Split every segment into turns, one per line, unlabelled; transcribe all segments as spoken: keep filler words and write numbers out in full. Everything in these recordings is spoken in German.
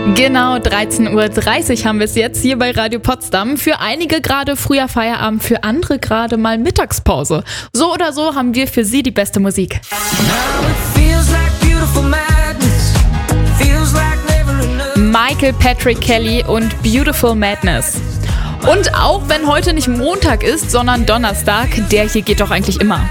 Genau, dreizehn Uhr dreißig haben wir es jetzt hier bei Radio Potsdam. Für einige gerade früher Feierabend, für andere gerade mal Mittagspause. So oder so haben wir für Sie die beste Musik. Michael Patrick Kelly und Beautiful Madness. Und auch wenn heute nicht Montag ist, sondern Donnerstag, der hier geht doch eigentlich immer.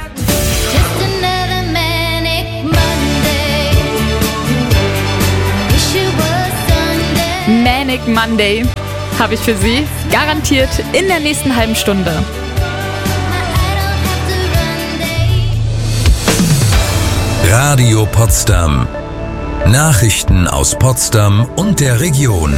Manic Monday habe ich für Sie, garantiert in der nächsten halben Stunde.
Radio Potsdam. Nachrichten aus Potsdam und der Region.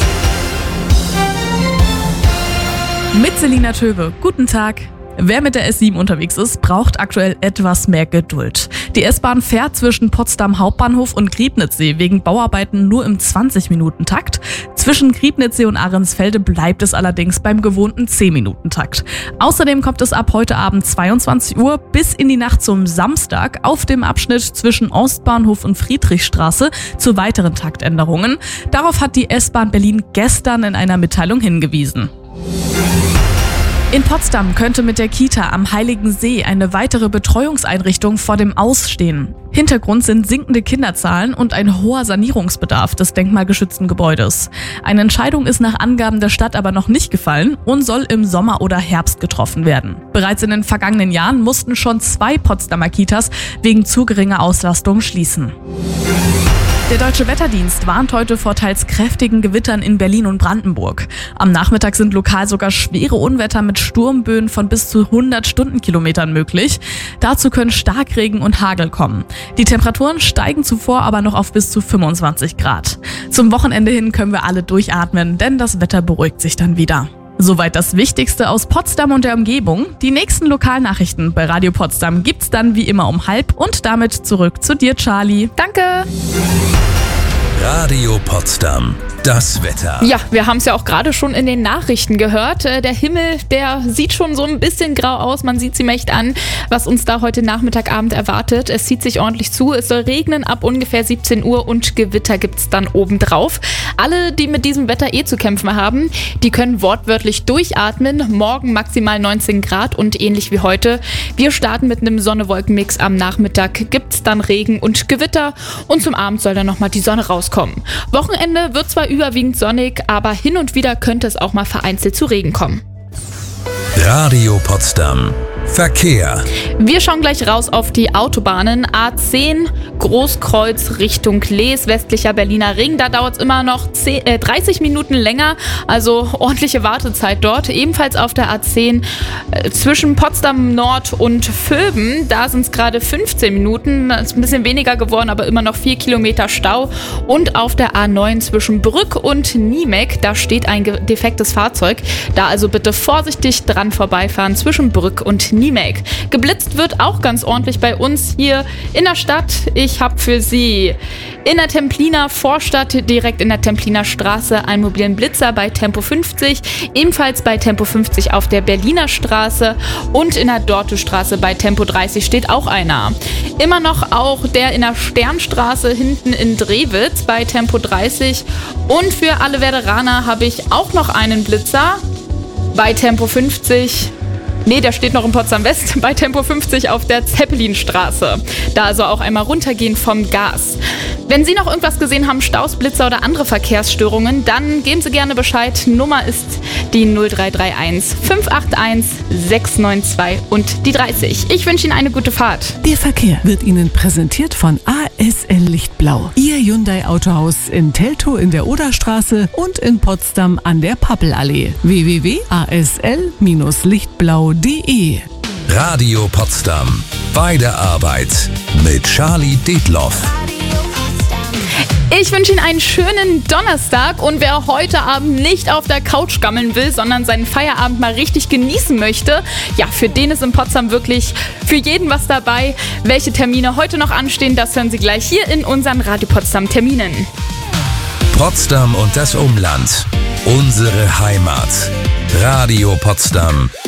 Mit Selina Töbe. Guten Tag. Wer mit der S sieben unterwegs ist, braucht aktuell etwas mehr Geduld. Die S-Bahn fährt zwischen Potsdam Hauptbahnhof und Griebnitzsee wegen Bauarbeiten nur im zwanzig-Minuten-Takt. Zwischen Griebnitzsee und Ahrensfelde bleibt es allerdings beim gewohnten zehn-Minuten-Takt. Außerdem kommt es ab heute Abend zweiundzwanzig Uhr bis in die Nacht zum Samstag auf dem Abschnitt zwischen Ostbahnhof und Friedrichstraße zu weiteren Taktänderungen. Darauf hat die S-Bahn Berlin gestern in einer Mitteilung hingewiesen. In Potsdam könnte mit der Kita am Heiligen See eine weitere Betreuungseinrichtung vor dem Aus stehen. Hintergrund sind sinkende Kinderzahlen und ein hoher Sanierungsbedarf des denkmalgeschützten Gebäudes. Eine Entscheidung ist nach Angaben der Stadt aber noch nicht gefallen und soll im Sommer oder Herbst getroffen werden. Bereits in den vergangenen Jahren mussten schon zwei Potsdamer Kitas wegen zu geringer Auslastung schließen. Der Deutsche Wetterdienst warnt heute vor teils kräftigen Gewittern in Berlin und Brandenburg. Am Nachmittag sind lokal sogar schwere Unwetter mit Sturmböen von bis zu hundert Stundenkilometern möglich. Dazu können Starkregen und Hagel kommen. Die Temperaturen steigen zuvor aber noch auf bis zu fünfundzwanzig Grad. Zum Wochenende hin können wir alle durchatmen, denn das Wetter beruhigt sich dann wieder. Soweit das Wichtigste aus Potsdam und der Umgebung. Die nächsten Lokalnachrichten bei Radio Potsdam gibt's dann wie immer um halb und damit zurück zu dir, Charlie.
Danke!
Radio Potsdam. Das Wetter.
Ja, wir haben es ja auch gerade schon in den Nachrichten gehört. Der Himmel, der sieht schon so ein bisschen grau aus. Man sieht es ihm echt an, was uns da heute Nachmittagabend erwartet. Es zieht sich ordentlich zu. Es soll regnen ab ungefähr siebzehn Uhr und Gewitter gibt es dann obendrauf. Alle, die mit diesem Wetter eh zu kämpfen haben, die können wortwörtlich durchatmen. Morgen maximal neunzehn Grad und ähnlich wie heute. Wir starten mit einem Sonne-Wolken-Mix am Nachmittag. Gibt es dann Regen und Gewitter und zum Abend soll dann nochmal die Sonne rauskommen. Wochenende wird zwar überwiegend sonnig, aber hin und wieder könnte es auch mal vereinzelt zu Regen kommen.
Radio Potsdam. Verkehr.
Wir schauen gleich raus auf die Autobahnen. A zehn Großkreuz Richtung Lees, westlicher Berliner Ring. Da dauert es immer noch zehn, äh, dreißig Minuten länger, also ordentliche Wartezeit dort. Ebenfalls auf der A zehn äh, zwischen Potsdam Nord und Vöben. Da sind es gerade fünfzehn Minuten. Das ist ein bisschen weniger geworden, aber immer noch vier Kilometer Stau. Und auf der A neun zwischen Brück und Niemek, da steht ein defektes Fahrzeug. Da also bitte vorsichtig dran vorbeifahren zwischen Brück und Niemek. Geblitzt wird auch ganz ordentlich bei uns hier in der Stadt. Ich habe für Sie in der Templiner Vorstadt, direkt in der Templiner Straße, einen mobilen Blitzer bei Tempo fünfzig. Ebenfalls bei Tempo fünfzig auf der Berliner Straße und in der Dortestraße bei Tempo dreißig steht auch einer. Immer noch auch der in der Sternstraße hinten in Drewitz bei Tempo dreißig. Und für alle Werderaner habe ich auch noch einen Blitzer bei Tempo fünfzig. Nee, der steht noch in Potsdam West bei Tempo fünfzig auf der Zeppelinstraße. Da also auch einmal runtergehen vom Gas. Wenn Sie noch irgendwas gesehen haben, Staus, Blitzer oder andere Verkehrsstörungen, dann geben Sie gerne Bescheid. Nummer ist die null drei drei eins fünf acht eins sechs neun zwei und die dreißig. Ich wünsche Ihnen eine gute Fahrt.
Der Verkehr wird Ihnen präsentiert von A S L Lichtblau. Ihr Hyundai Autohaus in Teltow in der Oderstraße und in Potsdam an der Pappelallee. w w w punkt a s l lichtblau punkt d e.
Radio Potsdam. Bei der Arbeit mit Charlie Detloff.
Ich wünsche Ihnen einen schönen Donnerstag und wer heute Abend nicht auf der Couch gammeln will, sondern seinen Feierabend mal richtig genießen möchte, ja, für den ist in Potsdam wirklich für jeden was dabei. Welche Termine heute noch anstehen, das hören Sie gleich hier in unseren Radio Potsdam Terminen.
Potsdam und das Umland. Unsere Heimat. Radio Potsdam.